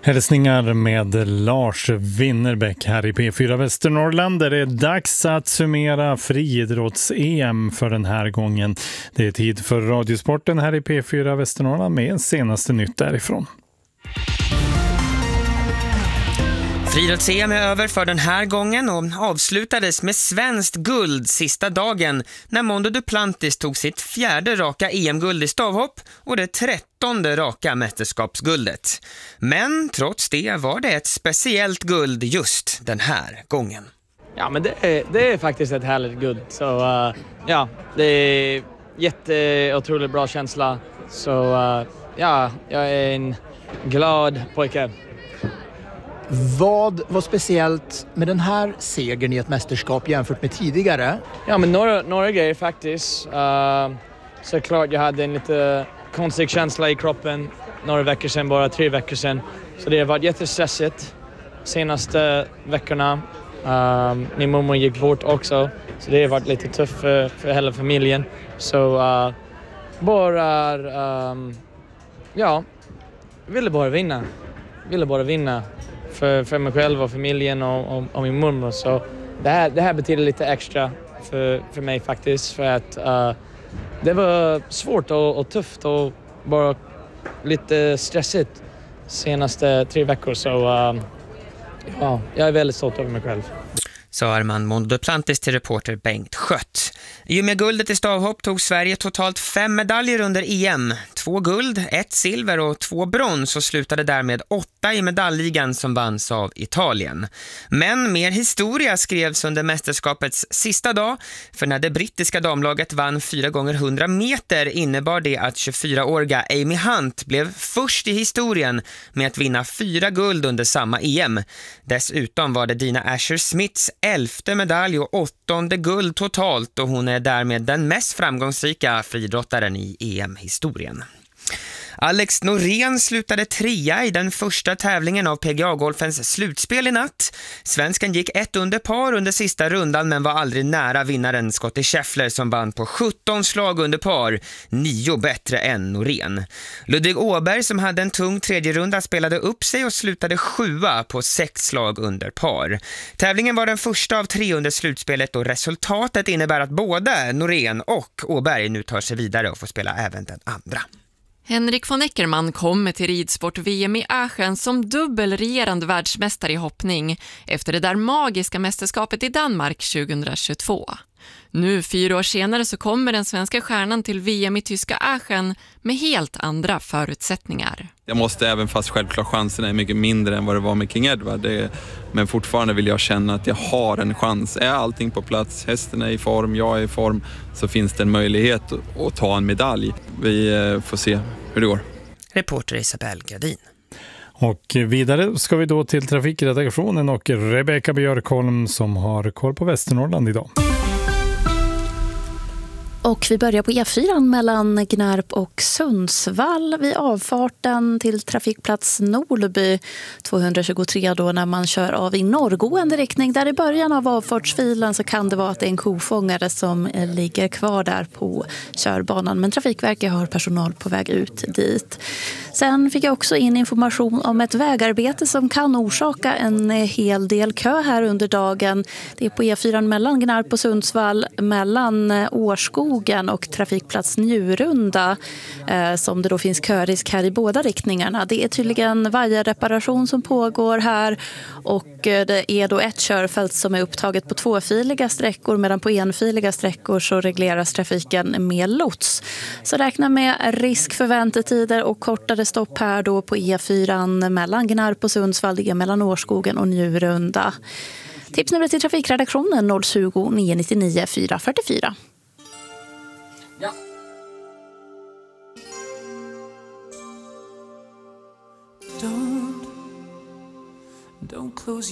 Hälsningar med Lars Winnerbäck här i P4 Västernorrland, där det är dags att summera friidrotts-EM för den här gången. Det är tid för Radiosporten här i P4 Västernorrland med senaste nytt därifrån. Friidrotts-EM är över för den här gången och avslutades med svenskt guld sista dagen när Mondo Duplantis tog sitt 4:e raka EM-guld i stavhopp och det 13:e raka mästerskapsguldet. Men trots det var det ett speciellt guld just den här gången. Ja, men det är faktiskt ett härligt guld. Så ja, det är otroligt bra känsla. Så ja, jag är en glad pojke. Vad var speciellt med den här segern i ett mästerskap jämfört med tidigare? Ja, men några grejer faktiskt. Såklart jag hade en lite konstig känsla i kroppen några veckor sedan, bara 3 veckor sedan. Så det har varit jättestressigt senaste veckorna. Min mormor gick bort också, så det har varit lite tufft för hela familjen. Så jag ville bara vinna. För mig själv och familjen och min mormor. Så det här betyder lite extra för mig faktiskt. För att det var svårt och tufft och bara lite stressigt senaste 3 veckor. Så ja, jag är väldigt stolt över mig själv. Sa Armand Mondo Duplantis till reporter Bengt Schött. I och med guldet i stavhopp tog Sverige totalt 5 medaljer under EM. 2 guld, 1 silver och 2 brons och slutade därmed 8 i medaljligan som vanns av Italien. Men mer historia skrevs under mästerskapets sista dag, för när det brittiska damlaget vann 4x100 meter innebar det att 24-åriga Amy Hunt blev först i historien med att vinna 4 guld under samma EM. Dessutom var det Dina Asher-Smiths 11:e medalj och 8:e guld totalt, och hon är därmed den mest framgångsrika friidrottaren i EM-historien. Alex Norén slutade 3:a i den första tävlingen av PGA-golfens slutspel i natt. Svensken gick 1 under par under sista rundan men var aldrig nära vinnaren Scottie Scheffler som vann på 17 slag under par, 9 bättre än Norén. Ludvig Åberg som hade en tung 3:e runda spelade upp sig och slutade 7:a på 6 slag under par. Tävlingen var den första av 3 under slutspelet och resultatet innebär att både Norén och Åberg nu tar sig vidare och får spela även den andra. Henrik von Eckermann kommer till ridsport-VM i Aachen som dubbelregerande världsmästare i hoppning efter det där magiska mästerskapet i Danmark 2022. Nu 4 år senare så kommer den svenska stjärnan till VM i tyska Aachen med helt andra förutsättningar. Jag måste, även fast självklart chansen är mycket mindre än vad det var med King Edward. Men fortfarande vill jag känna att jag har en chans. Är allting på plats, hästen är i form, jag är i form, så finns det en möjlighet att ta en medalj. Vi får se hur det går. Reporter Isabel Gradin. Och vidare ska vi då till trafikredaktionen och Rebecka Björkholm som har koll på Västernorrland idag. Och vi börjar på E4 mellan Gnarp och Sundsvall vid avfarten till trafikplats Norrby 223 då när man kör av i norrgående riktning. Där i början av avfartsfilen så kan det vara att det är en kofångare som ligger kvar där på körbanan. Men Trafikverket har personal på väg ut dit. Sen fick jag också in information om ett vägarbete som kan orsaka en hel del kö här under dagen. Det är på E4 mellan Gnarp och Sundsvall mellan Årskog och trafikplats Njurunda som det då finns körisk här i båda riktningarna. Det är tydligen vajerreparation som pågår här och det är då ett körfält som är upptaget på 2-filiga sträckor medan på 1-filiga sträckor så regleras trafiken med lots. Så räkna med risk för väntetider och kortare stopp här då på E4 mellan Gnarp och Sundsvall, det är mellan Årskogen och Njurunda. Tipsnumret till trafikredaktionen 020 999 444. Ja. Don't close